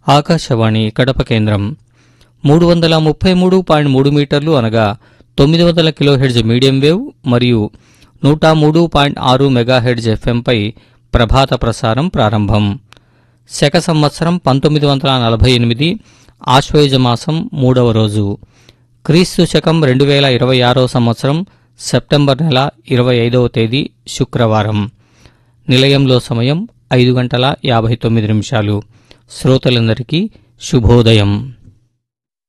ఆకాశవాణి కడప కేంద్రం 333.3 మీటర్లు అనగా 900 కిలోహెర్ట్జ్ మీడియం వేవ్ మరియు 103.6 మెగాహెర్ట్జ్ ఎఫ్ఎంపై ప్రభాత ప్రసారం ప్రారంభం. శక సంవత్సరం 1948 ఆశ్వయుజ మాసం 3వ రోజు, క్రీస్తు శకం 2026 సంవత్సరం సెప్టెంబర్ నెల 25వ తేదీ శుక్రవారం. నిలయంలో సమయం 5:59. శ్రోతలందరికీ శుభోదయం.